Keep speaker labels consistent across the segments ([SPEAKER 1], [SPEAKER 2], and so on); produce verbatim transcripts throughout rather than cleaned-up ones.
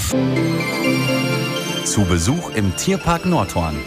[SPEAKER 1] Zu Besuch im Tierpark Nordhorn.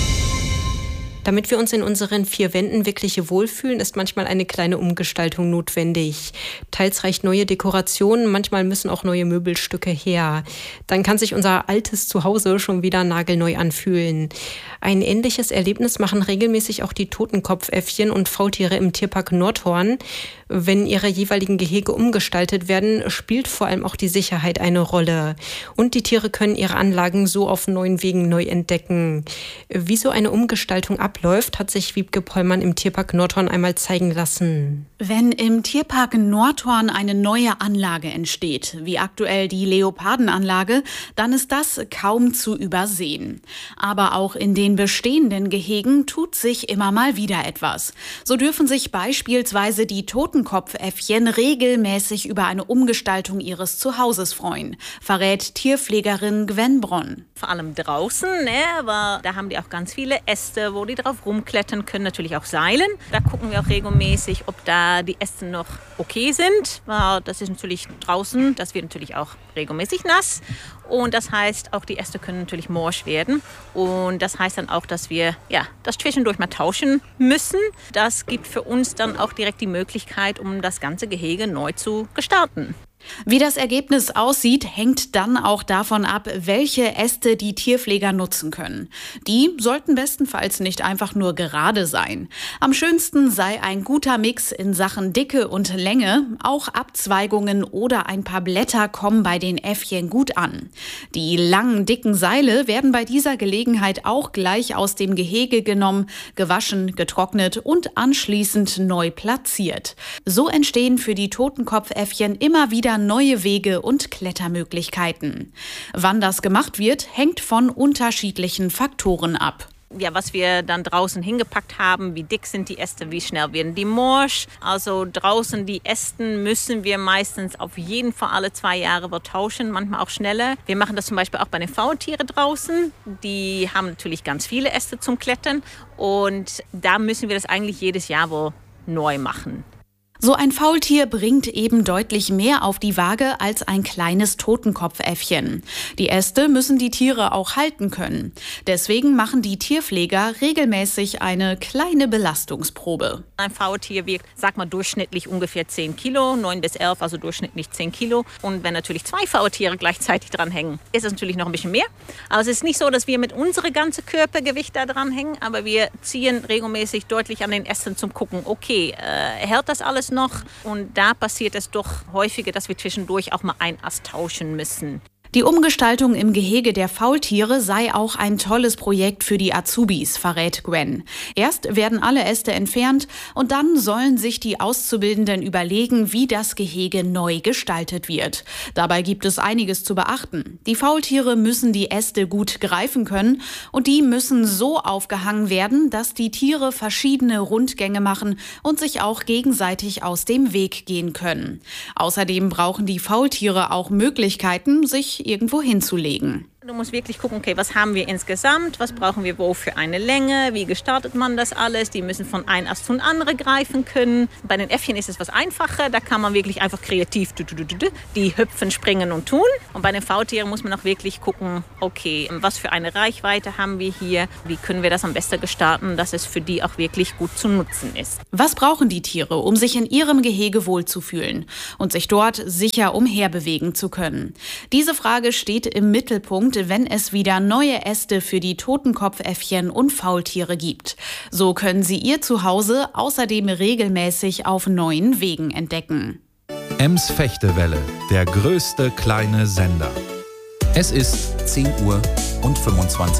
[SPEAKER 2] Damit wir uns in unseren vier Wänden wirklich wohlfühlen, ist manchmal eine kleine Umgestaltung notwendig. Teils reicht neue Dekoration, manchmal müssen auch neue Möbelstücke her. Dann kann sich unser altes Zuhause schon wieder nagelneu anfühlen. Ein ähnliches Erlebnis machen regelmäßig auch die Totenkopfäffchen und Faultiere im Tierpark Nordhorn. Wenn ihre jeweiligen Gehege umgestaltet werden, spielt vor allem auch die Sicherheit eine Rolle. Und die Tiere können ihre Anlagen so auf neuen Wegen neu entdecken. Wie so eine Umgestaltung abläuft, hat sich Wiebke Pollmann im Tierpark Nordhorn einmal zeigen lassen.
[SPEAKER 3] Wenn im Tierpark Nordhorn eine neue Anlage entsteht, wie aktuell die Leopardenanlage, dann ist das kaum zu übersehen. Aber auch in den bestehenden Gehegen tut sich immer mal wieder etwas. So dürfen sich beispielsweise die Totenkopfäffchen regelmäßig über eine Umgestaltung ihres Zuhauses freuen, verrät Tierpflegerin Gwen Bronn.
[SPEAKER 4] Vor allem draußen, ne, aber da haben die auch ganz viele Äste, wo die drauf rumklettern können, natürlich auch Seilen. Da gucken wir auch regelmäßig, ob da die Äste noch okay sind. Das ist natürlich draußen, das wird natürlich auch regelmäßig nass. Und das heißt, auch die Äste können natürlich morsch werden. Und das heißt dann auch, dass wir ja, das zwischendurch mal tauschen müssen. Das gibt für uns dann auch direkt die Möglichkeit, um das ganze Gehege neu zu gestalten.
[SPEAKER 3] Wie das Ergebnis aussieht, hängt dann auch davon ab, welche Äste die Tierpfleger nutzen können. Die sollten bestenfalls nicht einfach nur gerade sein. Am schönsten sei ein guter Mix in Sachen Dicke und Länge. Auch Abzweigungen oder ein paar Blätter kommen bei den Äffchen gut an. Die langen, dicken Seile werden bei dieser Gelegenheit auch gleich aus dem Gehege genommen, gewaschen, getrocknet und anschließend neu platziert. So entstehen für die Totenkopfäffchen immer wieder neue Wege und Klettermöglichkeiten. Wann das gemacht wird, hängt von unterschiedlichen Faktoren ab.
[SPEAKER 4] Ja, was wir dann draußen hingepackt haben, wie dick sind die Äste, wie schnell werden die morsch. Also draußen die Ästen müssen wir meistens auf jeden Fall alle zwei Jahre tauschen, manchmal auch schneller. Wir machen das zum Beispiel auch bei den Faultieren draußen. Die haben natürlich ganz viele Äste zum Klettern und da müssen wir das eigentlich jedes Jahr wohl neu machen.
[SPEAKER 3] So ein Faultier bringt eben deutlich mehr auf die Waage als ein kleines Totenkopfäffchen. Die Äste müssen die Tiere auch halten können. Deswegen machen die Tierpfleger regelmäßig eine kleine Belastungsprobe.
[SPEAKER 4] Ein Faultier wiegt, sag mal, durchschnittlich ungefähr zehn Kilo, neun bis elf, also durchschnittlich zehn Kilo. Und wenn natürlich zwei Faultiere gleichzeitig dranhängen, ist es natürlich noch ein bisschen mehr. Also es ist nicht so, dass wir mit unserem ganzen Körpergewicht da dranhängen, aber wir ziehen regelmäßig deutlich an den Ästen zum Gucken, okay, äh, hält das alles noch? Und da passiert es doch häufiger, dass wir zwischendurch auch mal ein Ast tauschen müssen.
[SPEAKER 3] Die Umgestaltung im Gehege der Faultiere sei auch ein tolles Projekt für die Azubis, verrät Gwen. Erst werden alle Äste entfernt und dann sollen sich die Auszubildenden überlegen, wie das Gehege neu gestaltet wird. Dabei gibt es einiges zu beachten. Die Faultiere müssen die Äste gut greifen können und die müssen so aufgehangen werden, dass die Tiere verschiedene Rundgänge machen und sich auch gegenseitig aus dem Weg gehen können. Außerdem brauchen die Faultiere auch Möglichkeiten, sich irgendwo hinzulegen.
[SPEAKER 4] Du musst wirklich gucken, okay, was haben wir insgesamt, was brauchen wir wo für eine Länge, wie gestaltet man das alles, die müssen von einem Ast zum anderen greifen können. Bei den Äffchen ist es was einfacher, da kann man wirklich einfach kreativ die hüpfen, springen und tun. Und bei den Faultieren muss man auch wirklich gucken, okay, was für eine Reichweite haben wir hier, wie können wir das am besten gestalten, dass es für die auch wirklich gut zu nutzen ist.
[SPEAKER 3] Was brauchen die Tiere, um sich in ihrem Gehege wohlzufühlen und sich dort sicher umherbewegen zu können? Diese Frage steht im Mittelpunkt, wenn es wieder neue Äste für die Totenkopfäffchen und Faultiere gibt. So können sie ihr Zuhause außerdem regelmäßig auf neuen Wegen entdecken.
[SPEAKER 1] Ems Fechtewelle, der größte kleine Sender. Es ist zehn Uhr und fünfundzwanzig